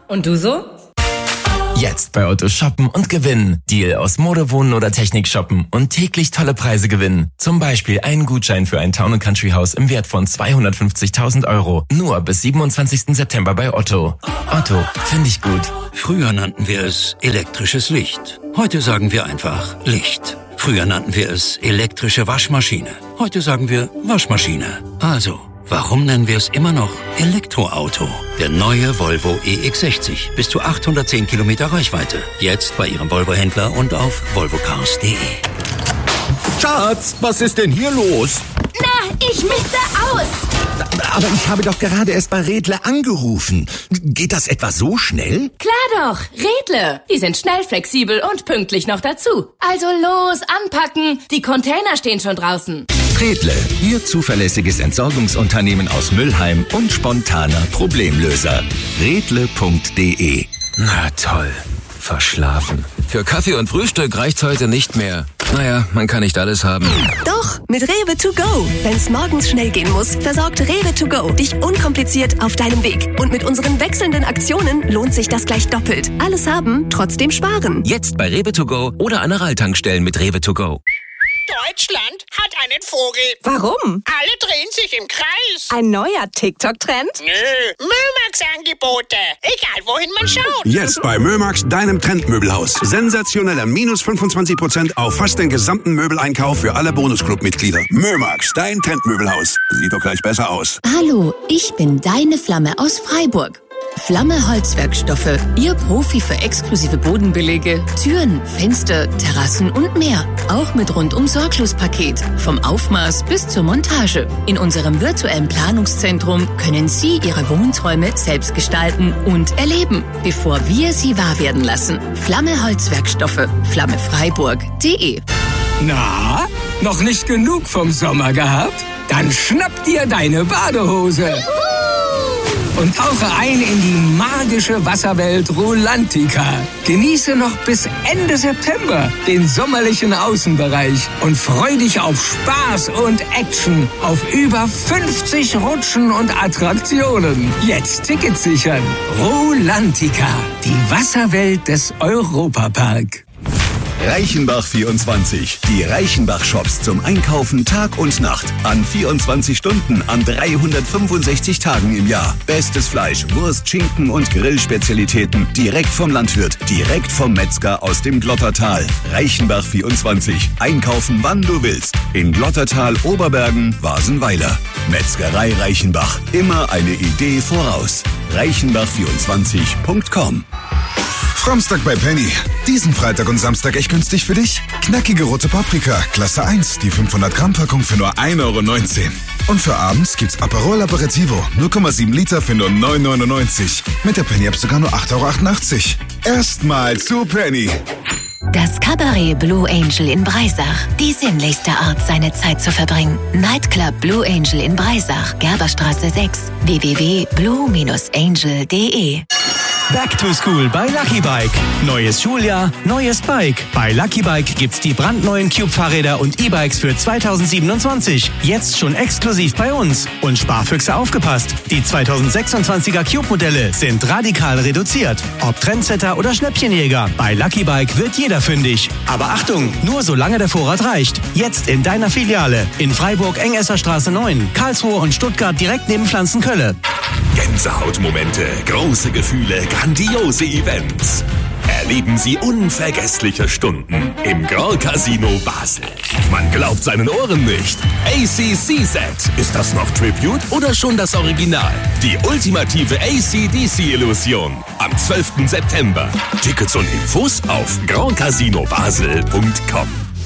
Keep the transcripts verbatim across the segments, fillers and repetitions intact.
Und du so? Jetzt bei Otto shoppen und gewinnen. Deal aus Mode, Wohnen oder Technik shoppen und täglich tolle Preise gewinnen. Zum Beispiel einen Gutschein für ein Town and Country Haus im Wert von zweihundertfünfzigtausend Euro. Nur bis siebenundzwanzigsten September bei Otto. Otto, finde ich gut. Früher nannten wir es elektrisches Licht. Heute sagen wir einfach Licht. Früher nannten wir es elektrische Waschmaschine. Heute sagen wir Waschmaschine. Also, warum nennen wir es immer noch Elektroauto? Der neue Volvo E X sechzig. Bis zu achthundertzehn Kilometer Reichweite. Jetzt bei Ihrem Volvo-Händler und auf volvo cars punkt de. Schatz, was ist denn hier los? Na, ich misste aus. Aber ich habe doch gerade erst bei Redle angerufen. Geht das etwa so schnell? Klar doch, Redle. Die sind schnell, flexibel und pünktlich noch dazu. Also los, anpacken. Die Container stehen schon draußen. Redle, Ihr zuverlässiges Entsorgungsunternehmen aus Mülheim und spontaner Problemlöser. Redle punkt de. Na toll. Verschlafen. Für Kaffee und Frühstück reicht's heute nicht mehr. Naja, man kann nicht alles haben. Doch, mit Rewe to go. Wenn's morgens schnell gehen muss, versorgt Rewe to go dich unkompliziert auf deinem Weg. Und mit unseren wechselnden Aktionen lohnt sich das gleich doppelt. Alles haben, trotzdem sparen. Jetzt bei Rewe to go oder an der Rall-Tankstellen mit Rewe to go. Deutschland hat einen Vogel. Warum? Alle drehen sich im Kreis. Ein neuer TikTok-Trend? Nö, Mömax-Angebote. Egal, wohin man schaut. Jetzt bei Mömax, deinem Trendmöbelhaus. Sensationeller minus fünfundzwanzig Prozent auf fast den gesamten Möbeleinkauf für alle Bonusclub-Mitglieder. Mömax, dein Trendmöbelhaus. Sieht doch gleich besser aus. Hallo, ich bin deine Flamme aus Freiburg. Flamme Holzwerkstoffe, Ihr Profi für exklusive Bodenbelege, Türen, Fenster, Terrassen und mehr. Auch mit Rundum-Sorglos-Paket. Vom Aufmaß bis zur Montage. In unserem virtuellen Planungszentrum können Sie Ihre Wohnträume selbst gestalten und erleben, bevor wir sie wahr werden lassen. Flamme Holzwerkstoffe, flammefreiburg punkt de. Na, noch nicht genug vom Sommer gehabt? Dann schnapp dir deine Badehose und tauche ein in die magische Wasserwelt Rulantica. Genieße noch bis Ende September den sommerlichen Außenbereich und freu dich auf Spaß und Action auf über fünfzig Rutschen und Attraktionen. Jetzt Tickets sichern. Rulantica, die Wasserwelt des Europapark. Reichenbach vierundzwanzig. Die Reichenbach-Shops zum Einkaufen Tag und Nacht. An vierundzwanzig Stunden, an dreihundertfünfundsechzig Tagen im Jahr. Bestes Fleisch, Wurst, Schinken und Grillspezialitäten. Direkt vom Landwirt, direkt vom Metzger aus dem Glottertal. Reichenbach vierundzwanzig. Einkaufen, wann du willst. In Glottertal, Oberbergen, Wasenweiler. Metzgerei Reichenbach. Immer eine Idee voraus. reichenbach vierundzwanzig punkt com. Framstag bei Penny. Diesen Freitag und Samstag echt günstig für dich. Knackige rote Paprika, Klasse eins, die fünfhundert Gramm Packung für nur ein Euro neunzehn. Und für abends gibt's Aperol Aperitivo, null Komma sieben Liter für nur neun Euro neunundneunzig. Mit der Penny-App sogar nur acht Euro achtundachtzig. Erstmal zu Penny. Das Cabaret Blue Angel in Breisach. Die sinnlichste Art, seine Zeit zu verbringen. Nightclub Blue Angel in Breisach, Gerberstraße sechs. w w w punkt blue angel punkt de. Back to School bei Lucky Bike. Neues Schuljahr, neues Bike. Bei Lucky Bike gibt's die brandneuen Cube-Fahrräder und E-Bikes für zweitausendsiebenundzwanzig. Jetzt schon exklusiv bei uns. Und Sparfüchse aufgepasst. Die zweitausendsechsundzwanziger Cube-Modelle sind radikal reduziert. Ob Trendsetter oder Schnäppchenjäger. Bei Lucky Bike wird jeder fündig. Aber Achtung, nur solange der Vorrat reicht. Jetzt in deiner Filiale. In Freiburg, Engesserstraße neun. Karlsruhe und Stuttgart direkt neben Pflanzenkölle. Gänsehautmomente, große Gefühle, grandiose Events. Erleben Sie unvergessliche Stunden im Grand Casino Basel. Man glaubt seinen Ohren nicht. A C C Z. Ist das noch Tribute oder schon das Original? Die ultimative A C D C-Illusion. Am zwölften September. Tickets und Infos auf grand casino basel punkt com.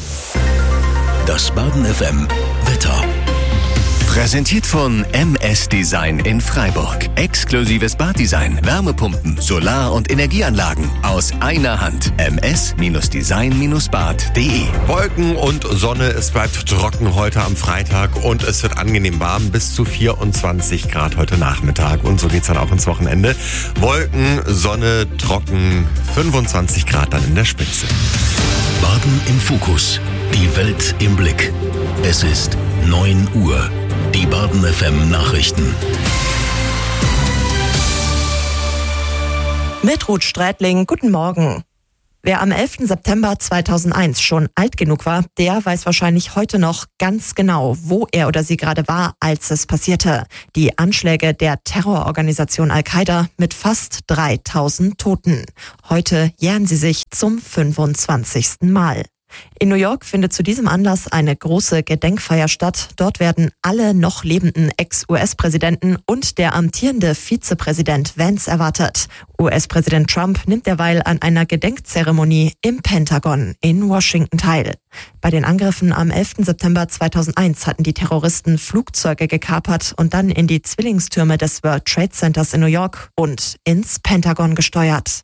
Das Baden F M Wetter. Präsentiert von M S Design in Freiburg. Exklusives Baddesign, Wärmepumpen, Solar- und Energieanlagen aus einer Hand. m s design bad punkt de. Wolken und Sonne, es bleibt trocken heute am Freitag und es wird angenehm warm, bis zu vierundzwanzig Grad heute Nachmittag. Und so geht's dann auch ins Wochenende. Wolken, Sonne, trocken, fünfundzwanzig Grad dann in der Spitze. Baden im Fokus. Die Welt im Blick. Es ist neun Uhr. Die Baden F M Nachrichten. Mit Ruth Strätling, guten Morgen. Wer am elften September zweitausendeins schon alt genug war, der weiß wahrscheinlich heute noch ganz genau, wo er oder sie gerade war, als es passierte. Die Anschläge der Terrororganisation Al-Qaida mit fast dreitausend Toten. Heute jähren sie sich zum fünfundzwanzigsten Mal. In New York findet zu diesem Anlass eine große Gedenkfeier statt. Dort werden alle noch lebenden Ex-U S-Präsidenten und der amtierende Vizepräsident Vance erwartet. U S-Präsident Trump nimmt derweil an einer Gedenkzeremonie im Pentagon in Washington teil. Bei den Angriffen am elften September zweitausendeins hatten die Terroristen Flugzeuge gekapert und dann in die Zwillingstürme des World Trade Centers in New York und ins Pentagon gesteuert.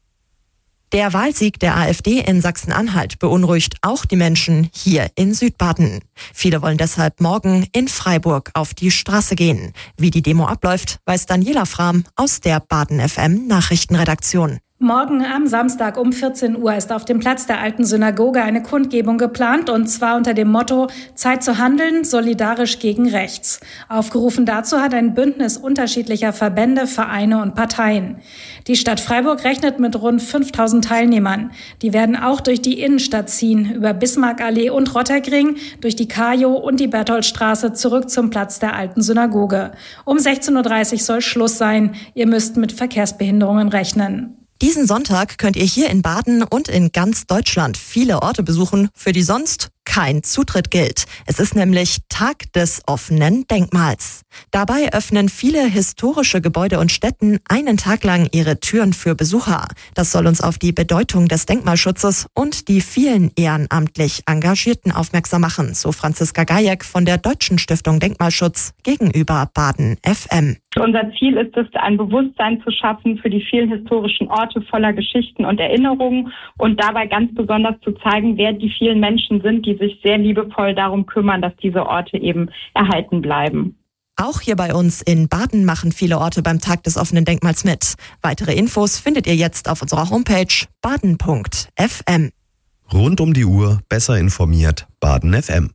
Der Wahlsieg der AfD in Sachsen-Anhalt beunruhigt auch die Menschen hier in Südbaden. Viele wollen deshalb morgen in Freiburg auf die Straße gehen. Wie die Demo abläuft, weiß Daniela Frahm aus der Baden F M Nachrichtenredaktion. Morgen am Samstag um vierzehn Uhr ist auf dem Platz der Alten Synagoge eine Kundgebung geplant, und zwar unter dem Motto Zeit zu handeln, solidarisch gegen rechts. Aufgerufen dazu hat ein Bündnis unterschiedlicher Verbände, Vereine und Parteien. Die Stadt Freiburg rechnet mit rund fünftausend Teilnehmern. Die werden auch durch die Innenstadt ziehen, über Bismarckallee und Rottergring, durch die Kajo und die Bertholdstraße zurück zum Platz der Alten Synagoge. Um sechzehn Uhr dreißig soll Schluss sein. Ihr müsst mit Verkehrsbehinderungen rechnen. Diesen Sonntag könnt ihr hier in Baden und in ganz Deutschland viele Orte besuchen, für die sonst kein Zutritt gilt. Es ist nämlich Tag des offenen Denkmals. Dabei öffnen viele historische Gebäude und Stätten einen Tag lang ihre Türen für Besucher. Das soll uns auf die Bedeutung des Denkmalschutzes und die vielen ehrenamtlich Engagierten aufmerksam machen, so Franziska Gajek von der Deutschen Stiftung Denkmalschutz gegenüber Baden F M. Unser Ziel ist es, ein Bewusstsein zu schaffen für die vielen historischen Orte voller Geschichten und Erinnerungen und dabei ganz besonders zu zeigen, wer die vielen Menschen sind, die sich sehr liebevoll darum kümmern, dass diese Orte eben erhalten bleiben. Auch hier bei uns in Baden machen viele Orte beim Tag des offenen Denkmals mit. Weitere Infos findet ihr jetzt auf unserer Homepage baden punkt f m. Rund um die Uhr besser informiert, Baden F M.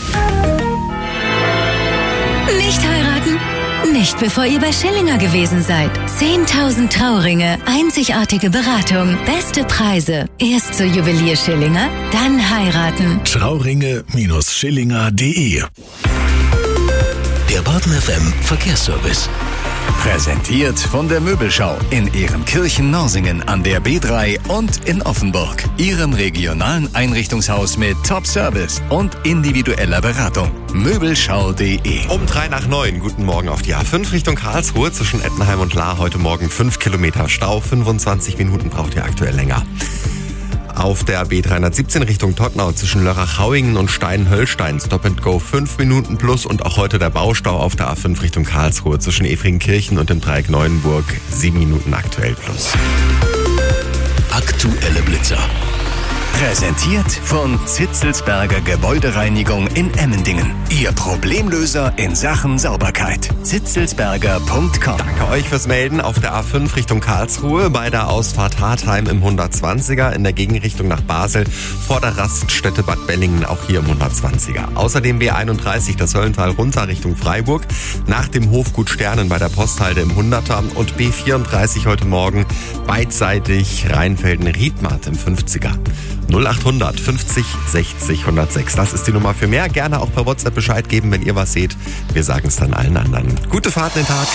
Nicht heiraten? Nicht bevor ihr bei Schillinger gewesen seid. zehntausend Trauringe, einzigartige Beratung, beste Preise. Erst zur Juwelier Schillinger, dann heiraten. Trauringe Schillinger punkt de. Der Baden F M Verkehrsservice. Präsentiert von der Möbelschau in Ehrenkirchen-Norsingen an der B drei und in Offenburg. Ihrem regionalen Einrichtungshaus mit Top-Service und individueller Beratung. Möbelschau punkt de. Um drei nach neun, guten Morgen auf die A fünf Richtung Karlsruhe zwischen Ettenheim und Lahr. Heute Morgen fünf Kilometer Stau, fünfundzwanzig Minuten braucht ihr aktuell länger. Auf der B dreihundertsiebzehn Richtung Todtnau zwischen Lörrach-Hauingen und Stein-Höllstein Stop and Go fünf Minuten plus, und auch heute der Baustau auf der A fünf Richtung Karlsruhe zwischen Efringkirchen und dem Dreieck Neuenburg sieben Minuten aktuell plus. Aktuelle Blitzer. Präsentiert von Zitzelsberger Gebäudereinigung in Emmendingen. Ihr Problemlöser in Sachen Sauberkeit. zitzelsberger punkt com. Danke euch fürs Melden. Auf der A fünf Richtung Karlsruhe bei der Ausfahrt Hartheim im hundertzwanziger, in der Gegenrichtung nach Basel vor der Raststätte Bad Bellingen auch hier im hundertzwanziger. Außerdem B einunddreißig das Höllental runter Richtung Freiburg nach dem Hofgut Sternen bei der Posthalde im hunderter und B vierunddreißig heute Morgen beidseitig Rheinfelden-Riedmatt im fünfziger. null achthundert fünfzig sechzig hundertsechs. Das ist die Nummer für mehr. Gerne auch per WhatsApp Bescheid geben, wenn ihr was seht. Wir sagen es dann allen anderen. Gute Fahrt in den Tag.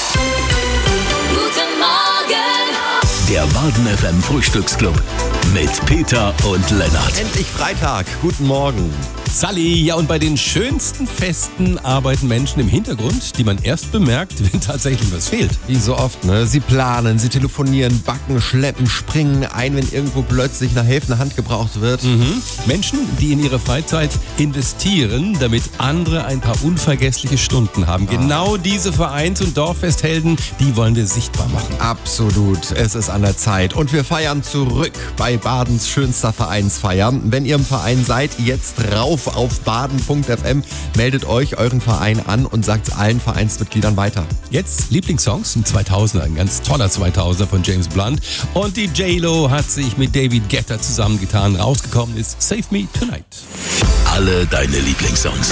Guten Morgen! Der Baden F M Frühstücksclub mit Peter und Lennart. Endlich Freitag. Guten Morgen. Sally, ja, und bei den schönsten Festen arbeiten Menschen im Hintergrund, die man erst bemerkt, wenn tatsächlich was fehlt. Wie so oft, ne? Sie planen, sie telefonieren, backen, schleppen, springen ein, wenn irgendwo plötzlich eine helfende Hand gebraucht wird. Mhm. Menschen, die in ihre Freizeit investieren, damit andere ein paar unvergessliche Stunden haben. Ah. Genau diese Vereins- und Dorffesthelden, die wollen wir sichtbar machen. Absolut, es ist an der Zeit. Und wir feiern zurück bei Badens schönster Vereinsfeier. Wenn ihr im Verein seid, jetzt rauf auf baden punkt f m, meldet euch, euren Verein an und sagt allen Vereinsmitgliedern weiter. Jetzt Lieblingssongs, ein zweitausender, ein ganz toller zweitausender von James Blunt. Und die J-Lo hat sich mit David Guetta zusammengetan. Rausgekommen ist Save Me Tonight. Alle deine Lieblingssongs.